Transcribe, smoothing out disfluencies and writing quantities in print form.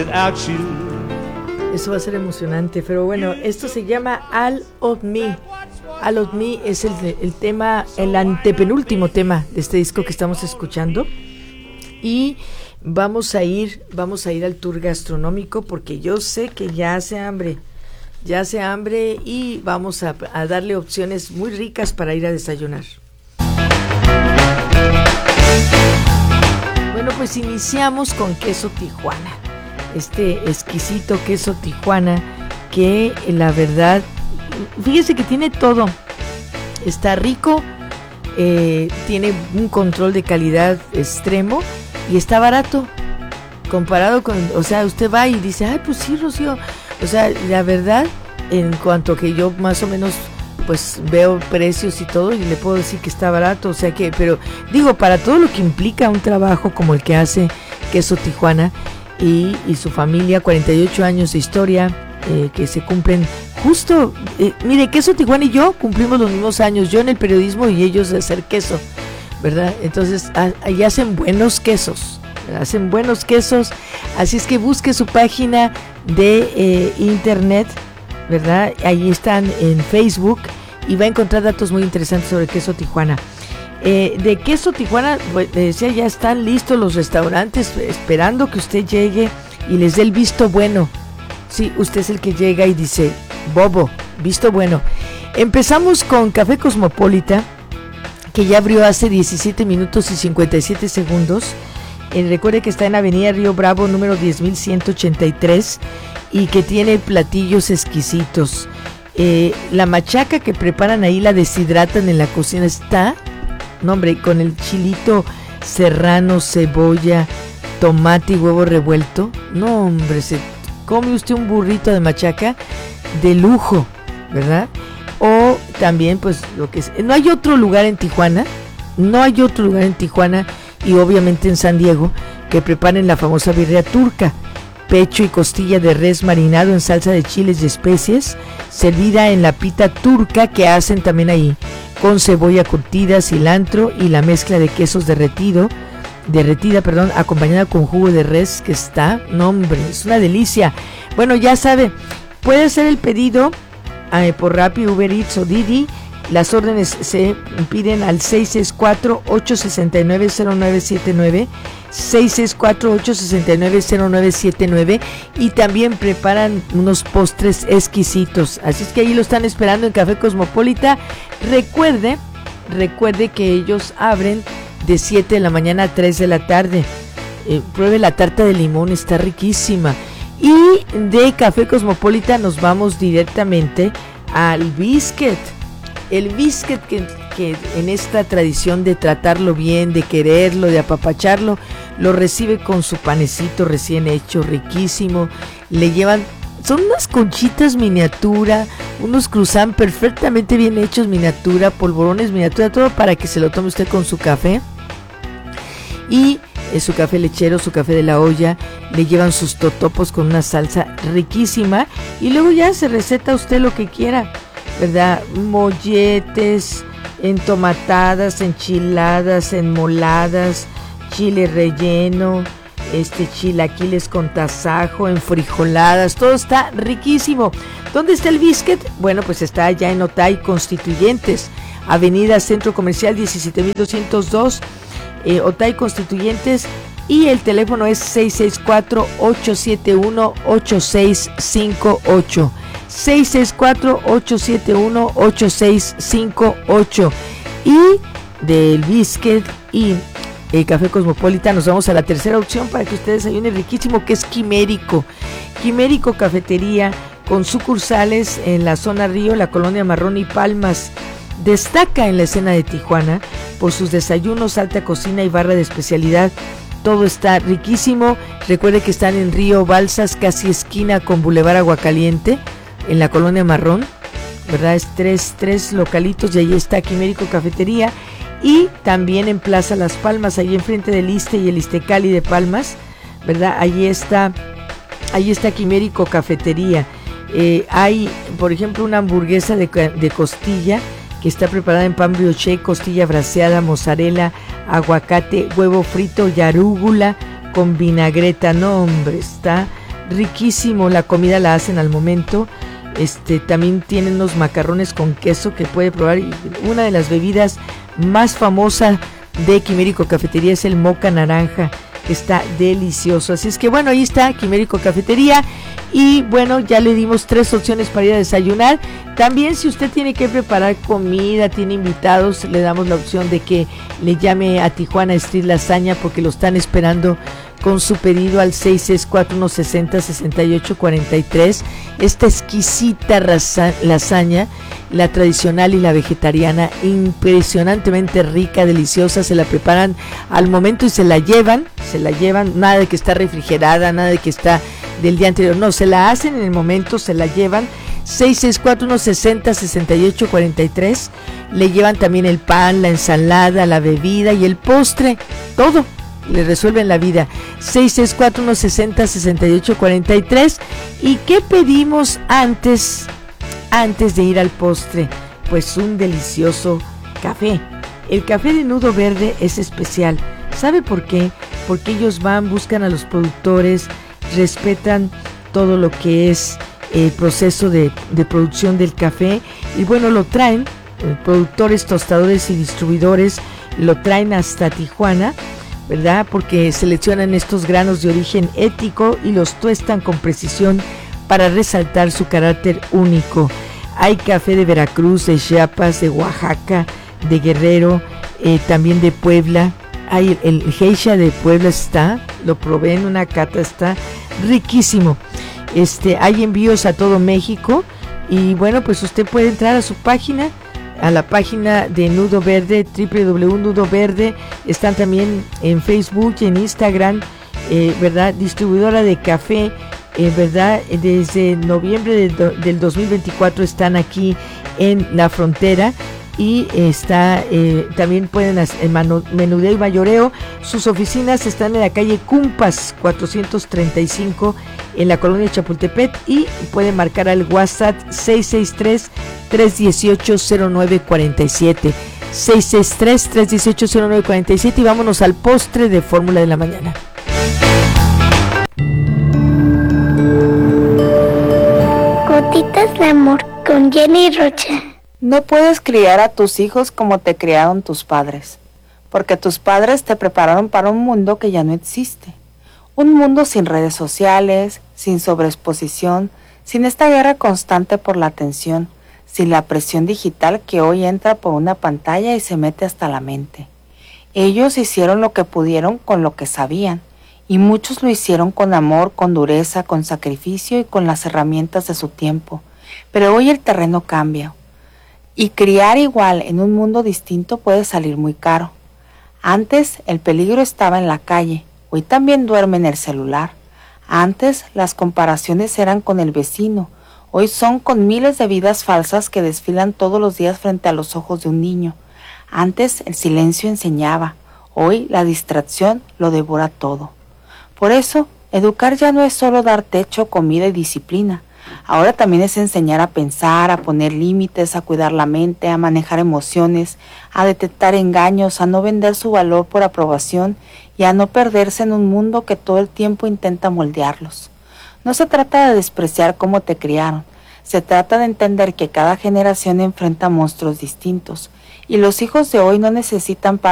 Eso va a ser emocionante, pero bueno, esto se llama All of Me. All of Me es el tema, el antepenúltimo tema de este disco que estamos escuchando. Y vamos a ir al tour gastronómico porque yo sé que ya hace hambre y vamos a darle opciones muy ricas para ir a desayunar. Bueno, pues iniciamos con queso Tijuana, este exquisito queso Tijuana que la verdad, fíjese que tiene todo, está rico, tiene un control de calidad extremo y está barato comparado con, o sea, usted va y dice, ay, pues sí, Rocío, o sea, la verdad, en cuanto que yo más o menos pues veo precios y todo y le puedo decir que está barato, o sea que, pero digo, para todo lo que implica un trabajo como el que hace Queso Tijuana y su familia, 48 años de historia, que se cumplen justo, mire, Queso Tijuana y yo cumplimos los mismos años, yo en el periodismo y ellos de hacer queso, ¿verdad? Entonces, ahí hacen buenos quesos, así es que busque su página de internet, ¿verdad? Ahí están en Facebook y va a encontrar datos muy interesantes sobre Queso Tijuana. De Queso Tijuana, pues, decía, ya están listos los restaurantes esperando que usted llegue y les dé el visto bueno. Sí, usted es el que llega y dice, Bobo, visto bueno. Empezamos con Café Cosmopolita, que ya abrió hace 17 minutos y 57 segundos. Recuerde que está en Avenida Río Bravo, número 10.183, y que tiene platillos exquisitos. La machaca que preparan ahí, la deshidratan en la cocina, está, no hombre, con el chilito serrano, cebolla, tomate y huevo revuelto. No hombre, se come usted un burrito de machaca de lujo, ¿verdad? O también, pues, lo que es, no hay otro lugar en Tijuana y obviamente en San Diego que preparen la famosa birria turca, pecho y costilla de res marinado en salsa de chiles y especies, servida en la pita turca que hacen también ahí, con cebolla curtida, cilantro y la mezcla de quesos derretida, acompañada con jugo de res que está, no hombre, es una delicia. Bueno, ya sabe, puede hacer el pedido por Rappi, Uber Eats o Didi. Las órdenes se piden al 664-869-0979, 664-869-0979, y también preparan unos postres exquisitos. Así es que ahí lo están esperando en Café Cosmopolita. Recuerde que ellos abren de 7 de la mañana a 3 de la tarde. Pruebe la tarta de limón, está riquísima. Y de Café Cosmopolita nos vamos directamente al Biscuit. El Biscuit que en esta tradición de tratarlo bien, de quererlo, de apapacharlo, lo recibe con su panecito recién hecho, riquísimo. Le llevan, son unas conchitas miniatura, unos croissants perfectamente bien hechos miniatura, polvorones miniatura, todo para que se lo tome usted con su café. Y su café lechero, su café de la olla, le llevan sus totopos con una salsa riquísima y luego ya se receta usted lo que quiera, ¿verdad? Molletes, entomatadas, enchiladas, enmoladas, chile relleno, chilaquiles con tasajo, enfrijoladas, todo está riquísimo. ¿Dónde está el Biscuit? Bueno, pues está allá en Otay Constituyentes, Avenida Centro Comercial 17.202, Otay Constituyentes, y el teléfono es 664-871-8658. 664-871-8658. Y del Biscuit y el Café Cosmopolita nos vamos a la tercera opción para que ustedes desayunen riquísimo, que es Quimérico Cafetería, con sucursales en la zona Río, la Colonia Marrón y Palmas. Destaca en la escena de Tijuana por sus desayunos, alta cocina y barra de especialidad. Todo está riquísimo. Recuerde que están en Río Balsas, casi esquina con Boulevard Aguacaliente, en la Colonia Marrón, ¿verdad? Es tres localitos y ahí está Quimérico Cafetería. Y también en Plaza Las Palmas, ahí enfrente del Iste y el Istecali de Palmas, ¿verdad? Ahí está Quimérico Cafetería. Hay, por ejemplo, una hamburguesa de costilla que está preparada en pan brioché, costilla braseada, mozzarella, aguacate, huevo frito y arúgula con vinagreta. No, hombre, está riquísimo, la comida la hacen al momento. También tienen unos macarrones con queso que puede probar, y una de las bebidas más famosas de Quimérico Cafetería es el moca naranja, que está delicioso. Así es que bueno, ahí está Quimérico Cafetería. Y bueno, ya le dimos 3 opciones para ir a desayunar. También, si usted tiene que preparar comida, tiene invitados, le damos la opción de que le llame a Tijuana Street Lasaña, porque lo están esperando con su pedido al 664-160-6843. Esta exquisita lasaña, la tradicional y la vegetariana, impresionantemente rica, deliciosa. Se la preparan al momento y se la llevan, nada de que está refrigerada, nada de que está del día anterior, no, se la hacen en el momento, se la llevan. 664-160-6843. Le llevan también el pan, la ensalada, la bebida y el postre, todo. Le resuelven la vida. 664-160-6843. ¿Y qué pedimos antes de ir al postre? Pues un delicioso café. El café de Nudo Verde es especial. ¿Sabe por qué? Porque ellos buscan a los productores, respetan todo lo que es el proceso de producción del café, y bueno, lo traen, productores, tostadores y distribuidores, lo traen hasta Tijuana, ¿verdad? Porque seleccionan estos granos de origen ético y los tuestan con precisión para resaltar su carácter único. Hay café de Veracruz, de Chiapas, de Oaxaca, de Guerrero, también de Puebla. Hay el Geisha de Puebla, lo probé en una cata, está riquísimo. Hay envíos a todo México, y bueno, pues usted puede entrar a su página, a la página de Nudo Verde, www.Nudo Verde. Están también en Facebook y en Instagram, ¿verdad? Distribuidora de café, ¿verdad? Desde noviembre del 2024 están aquí en la frontera. Y también pueden hacer menudeo y mayoreo. Sus oficinas están en la calle Cumpas 435 en la colonia Chapultepec, y pueden marcar al WhatsApp 663-318-0947. 663-318-0947. Y vámonos al postre de Fórmula de la Mañana. Gotitas de amor con Jenny Rocha. No puedes criar a tus hijos como te criaron tus padres, porque tus padres te prepararon para un mundo que ya no existe. Un mundo sin redes sociales, sin sobreexposición, sin esta guerra constante por la atención, sin la presión digital que hoy entra por una pantalla y se mete hasta la mente. Ellos hicieron lo que pudieron con lo que sabían, y muchos lo hicieron con amor, con dureza, con sacrificio y con las herramientas de su tiempo. Pero hoy el terreno cambia. Y criar igual en un mundo distinto puede salir muy caro. Antes el peligro estaba en la calle, hoy también duerme en el celular. Antes las comparaciones eran con el vecino, hoy son con miles de vidas falsas que desfilan todos los días frente a los ojos de un niño. Antes el silencio enseñaba, hoy la distracción lo devora todo. Por eso, educar ya no es solo dar techo, comida y disciplina. Ahora también es enseñar a pensar, a poner límites, a cuidar la mente, a manejar emociones, a detectar engaños, a no vender su valor por aprobación y a no perderse en un mundo que todo el tiempo intenta moldearlos. No se trata de despreciar cómo te criaron, se trata de entender que cada generación enfrenta monstruos distintos y los hijos de hoy no necesitan